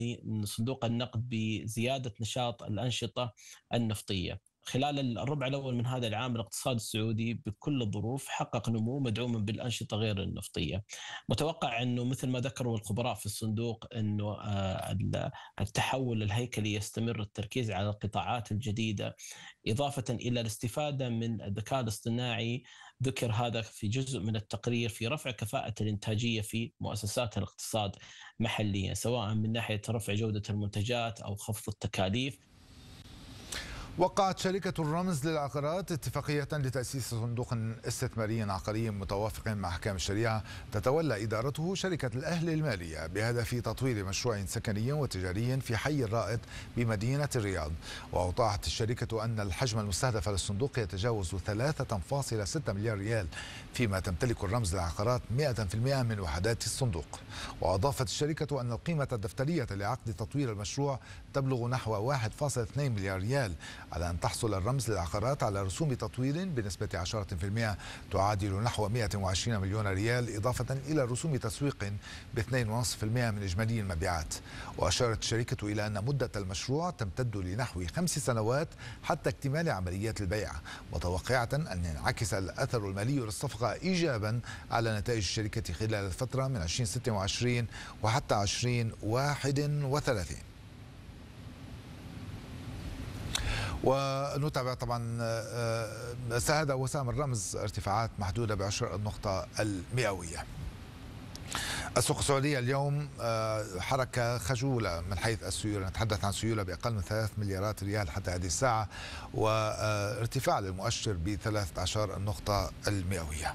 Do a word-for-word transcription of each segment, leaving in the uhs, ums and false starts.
صندوق النقد بزيادة نشاط الأنشطة النفطية. خلال الربع الأول من هذا العام الاقتصاد السعودي بكل الظروف حقق نمو مدعوما بالأنشطة غير النفطية. متوقع أنه مثل ما ذكروا الخبراء في الصندوق أنه آه، التحول الهيكلي يستمر، التركيز على القطاعات الجديدة إضافة إلى الاستفادة من الذكاء الاصطناعي. ذكر هذا في جزء من التقرير في رفع كفاءة الإنتاجية في مؤسسات الاقتصاد محليا، سواء من ناحية رفع جودة المنتجات أو خفض التكاليف. وقعت شركة الرمز للعقارات اتفاقية لتأسيس صندوق استثماري عقاري متوافق مع أحكام الشريعة تتولى إدارته شركة الأهل المالية بهدف تطوير مشروع سكني وتجاري في حي الرائد بمدينة الرياض. وأوضحت الشركة أن الحجم المستهدف للصندوق يتجاوز ثلاثة فاصلة ستة مليار ريال، فيما تمتلك الرمز للعقارات مئة بالمئة من وحدات الصندوق. وأضافت الشركة أن القيمة الدفترية لعقد تطوير المشروع تبلغ نحو واحد فاصلة اثنين مليار ريال، على أن تحصل الرمز للعقارات على رسوم تطوير بنسبة عشرة بالمئة تعادل نحو مئة وعشرين مليون ريال، إضافة إلى رسوم تسويق ب اثنين فاصلة خمسة بالمئة من إجمالي المبيعات. وأشارت الشركة إلى أن مدة المشروع تمتد لنحو خمس سنوات حتى اكتمال عمليات البيع، متوقعة أن ينعكس الأثر المالي للصفقة إيجابا على نتائج الشركة خلال الفترة من ألفين وستة وعشرين وحتى ألفين وواحد وثلاثين. ونتابع طبعا ساهد وسام الرمز ارتفاعات محدودة بعشر النقطة المئوية. السوق السعودية اليوم حركة خجولة من حيث السيولة، نتحدث عن سيولة بأقل من ثلاث مليارات ريال حتى هذه الساعة، وارتفاع للمؤشر بثلاثة عشر النقطة المئوية.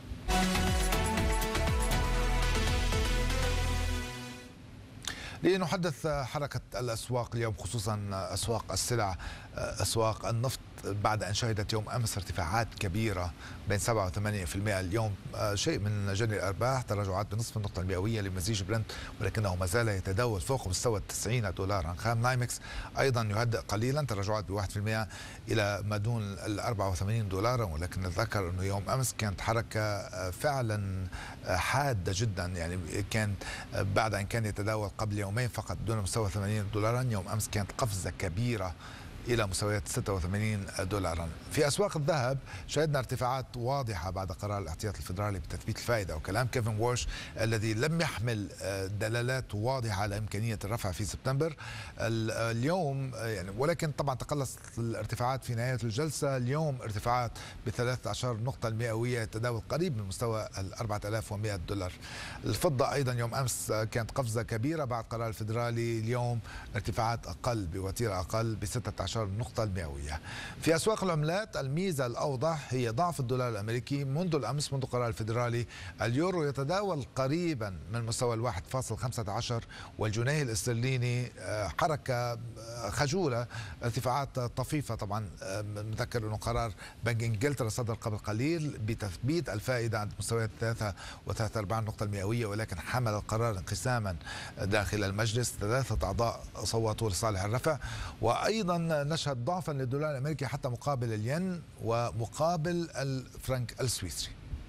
لنحدث حركة الأسواق اليوم، خصوصا أسواق السلع، أسواق النفط، بعد أن شهدت يوم أمس ارتفاعات كبيرة بين سبعة وثمانية بالمئة. اليوم شيء من جني الأرباح، تراجعات بنصف النقطة المئوية لمزيج برنت، ولكنه ما زال يتداول فوق مستوى التسعين دولار. خام نايمكس أيضا يهدئ قليلا، تراجعات بواحد في المئة إلى ما دون الأربعة وثمانين دولارا، ولكن نتذكر أنه يوم أمس كانت حركة فعلا حادة جدا، يعني كان بعد أن كان يتداول قبل يومين فقط دون مستوى ثمانين دولارا، يوم أمس كانت قفزة كبيرة إلى مستويات ستة وثمانين دولارا. في أسواق الذهب شهدنا ارتفاعات واضحة بعد قرار الاحتياط الفيدرالي بتثبيت الفائدة، وكلام كيفن وورش الذي لم يحمل دلالات واضحة على إمكانية الرفع في سبتمبر اليوم، يعني ولكن طبعا تقلصت الارتفاعات في نهاية الجلسة. اليوم ارتفاعات بثلاثة عشر نقطة المئوية، تداول قريب من مستوى الأربعة آلاف ومئة دولار. الفضة أيضا يوم أمس كانت قفزة كبيرة بعد قرار الفيدرالي، اليوم ارتفاعات أقل بوتيرة أقل بستة عشر نقطة المئوية. في أسواق العملات الميزة الأوضح هي ضعف الدولار الأمريكي منذ الأمس، منذ قرار الفيدرالي. اليورو يتداول قريبا من مستوى الواحد فاصل خمسة عشر، والجنيه الاسترليني حركة خجولة، ارتفاعات طفيفة. طبعا نذكر أنه قرار بنك إنجلترا صدر قبل قليل بتثبيت الفائدة عند مستويات ثلاثة وثلاثة أرباع نقطة المئوية، ولكن حمل القرار انقساما داخل المجلس، ثلاثة أعضاء صوتوا لصالح الرفع. وأيضا نشهد ضعفا للدولار الأمريكي حتى مقابل الين ومقابل الفرنك السويسري.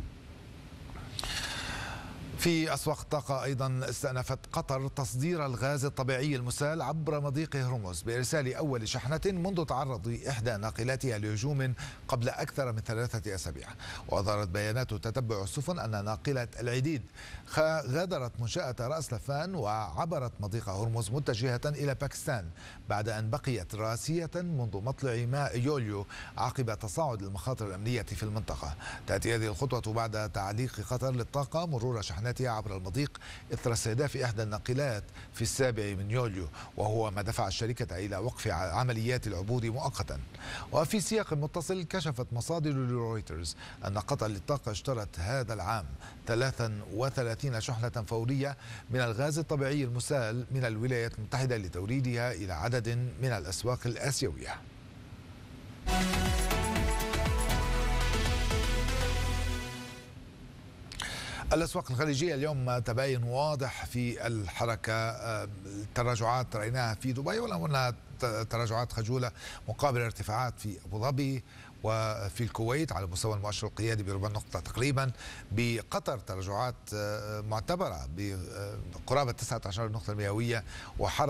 في أسواق الطاقة أيضا استأنفت قطر تصدير الغاز الطبيعي المسال عبر مضيق هرمز بإرسال أول شحنة منذ تعرض إحدى ناقلاتها لهجوم قبل أكثر من ثلاثة أسابيع. وأظهرت بيانات تتبع السفن أن ناقلة العديد غادرت منشأة رأس لفان وعبرت مضيق هرمز متجهة إلى باكستان، بعد أن بقيت راسية منذ مطلع ماء يوليو عقب تصاعد المخاطر الأمنية في المنطقة. تأتي هذه الخطوة بعد تعليق قطر للطاقة مرور شحنات عبر المضيق إثر استهداف إحدى الناقلات في السابع من يوليو، وهو ما دفع الشركة إلى وقف عمليات العبور مؤقتا. وفي سياق متصل كشفت مصادر لرويترز أن قطر للطاقة اشترت هذا العام ثلاثة وثلاثين شحنة فورية من الغاز الطبيعي المسال من الولايات المتحدة لتوريدها إلى عدد من الأسواق الآسيوية. الأسواق الخليجية اليوم تباين واضح في الحركة، التراجعات رأيناها في دبي ولو أنها تراجعات خجولة مقابل ارتفاعات في أبو ظبي وفي الكويت على مستوى المؤشر القيادي بربع نقطة تقريبا. بقطر تراجعات معتبرة بقرابة تسعة عشر نقطة مئوية، وحركة